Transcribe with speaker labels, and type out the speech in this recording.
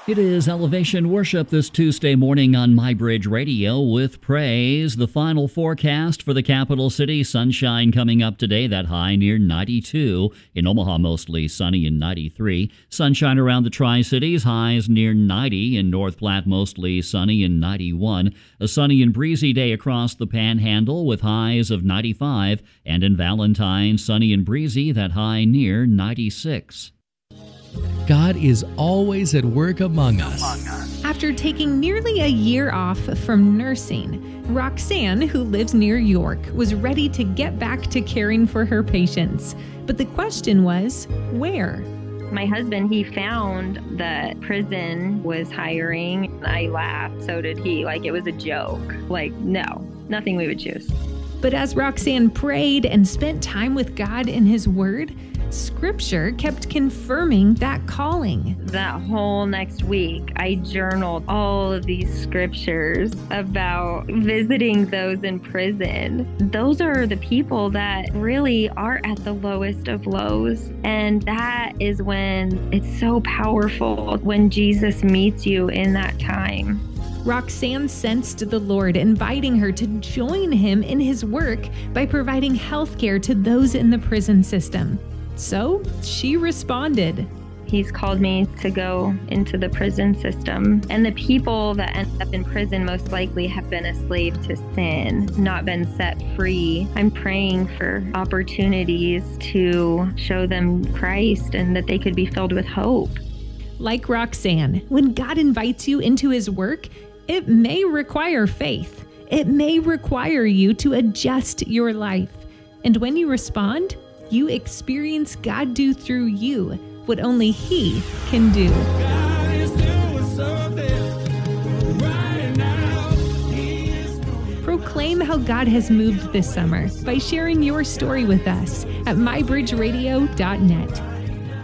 Speaker 1: It is Elevation Worship this Tuesday morning on MyBridge Radio with praise. The final forecast for the capital city. Sunshine coming up today, that high near 92. In Omaha, mostly sunny and 93. Sunshine around the Tri-Cities, highs near 90. In North Platte, mostly sunny and 91. A sunny and breezy day across the Panhandle with highs of 95. And in Valentine, sunny and breezy, that high near 96.
Speaker 2: God is always at work among us.
Speaker 3: After taking nearly a year off from nursing, Roxanne, who lives near York, was ready to get back to caring for her patients. But the question was, where?
Speaker 4: My husband, he found that prison was hiring. I laughed, so did he. Like, it was a joke. Like, no, nothing we would choose.
Speaker 3: But as Roxanne prayed and spent time with God in His Word, Scripture kept confirming that calling.
Speaker 4: That whole next week, I journaled all of these scriptures about visiting those in prison. Those are the people that really are at the lowest of lows. And that is when it's so powerful, when Jesus meets you in that time.
Speaker 3: Roxanne sensed the Lord inviting her to join Him in His work by providing health care to those in the prison system. So she responded.
Speaker 4: He's called me to go into the prison system. And the people that end up in prison most likely have been a slave to sin, not been set free. I'm praying for opportunities to show them Christ and that they could be filled with hope.
Speaker 3: Like Roxanne, when God invites you into His work, it may require faith. It may require you to adjust your life. And when you respond, you experience God do through you what only He can do.
Speaker 5: God is doing something right now.
Speaker 3: Proclaim how God has moved this summer by sharing your story with us at mybridgeradio.net.